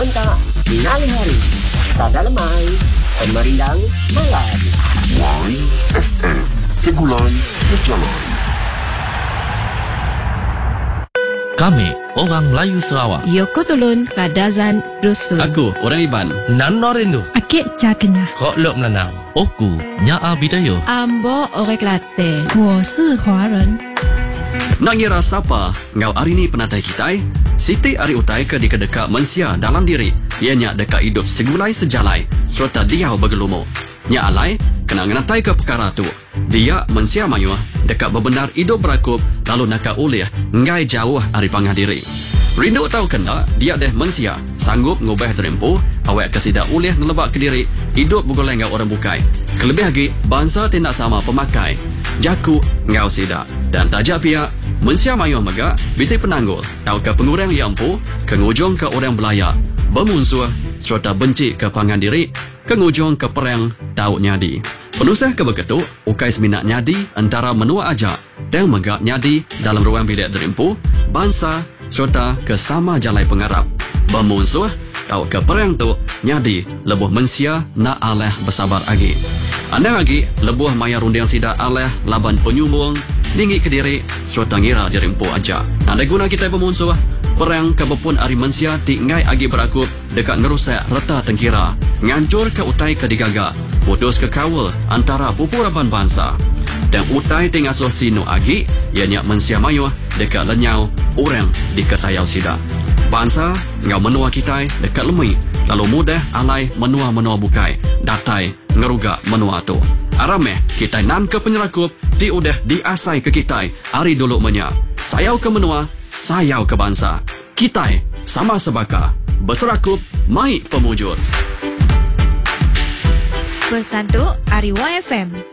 Berontak Dini hari. Sada lemai Pemerindang malam. YFM Segulai Berjalan. Kami orang Melayu Sarawak. Yoko Tulun Kadazan Dusun. Aku orang Iban. Nan Norindu. Akik Jakenya. Kok Lok Melanau. Oku Nyaa Bidayo. Ambo Orang Kelantan. 我是华人。 Nak ngira siapa ngau hari ni penatai kita? Siti ari utai ke dekat mensia dalam diri. Ianya dekat hidup segulai sejalai serta dia bergelumu. Nya alai kena ngenatai ke perkara tu. Dia mensia mayu dekat bebenar hidup berakup lalu nak ulih ngai jauh ari pangah diri. Rindu tahu kena dia deh mensia sanggup ngubah terempuh awak kesida ulih ngelebak ke diri hidup bergoleng ngau orang bukai. Kelebih lagi bangsa tidak sama pemakai. Jaku ngau sida dan tajak pihak mensia mayu mega bisi penanggul tahu ke pengurang yang empu kengujung ke orang belaya bermusuh serta benci ke pangan diri kengujung ke perang tahu nyadi penusah ke begitu ukai seminat nyadi antara menua aja dan mega nyadi dalam ruang bilik derimpu bangsa serta ke sama jalai pengarap bermusuh tahu ke perang tu nyadi lebuh mensia na aleh bersabar lagi anda lagi lebuh maya rundiang sida aleh laban penyumbung tinggi ke diri serta ngira dirimpu aja. Ada guna kita pemunsuh perang kebepun ari mensia ti ngai agi berakup dekat ngerusak reta tengkira ngancur ke utai ke digaga putus ke kawal antara pupuraban bangsa dan utai tingasuh sino agi ianya mensia mayu dekat lenyau orang di kesayau sida bangsa ngau menua kita dekat lemui lalu mudah alai menua-menua bukai datai ngeruga menua tu arameh kita nan ke penyerakup ti udah diasai ke kita hari dulu menya sayau ke menua sayau ke bangsa kita sama sebaka berserakup mai pemujur Pesan tu Ari YFM.